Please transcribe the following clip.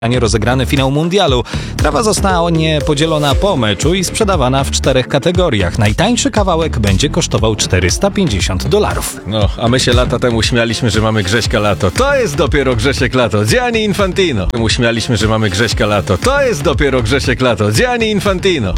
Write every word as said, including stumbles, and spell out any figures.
a nie rozegrany finał mundialu. Trawa zostanie podzielona po meczu i sprzedawana w czterech kategoriach. Najtańszy kawałek będzie kosztował czterysta pięćdziesiąt dolarów. No, a my się lata temu śmialiśmy, że mamy Grześka Lato. To jest dopiero Grzesiek Lato. Gianni Infantino. Temu śmialiśmy, że mamy Grześka Lato. To jest dopiero Grzesiek Lato. Gianni Infantino.